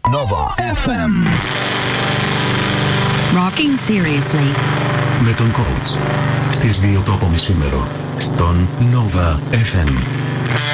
Nova FM. Rocking seriously. Με τον coach. Στις 2 το απομισήμερο. Στον Nova FM.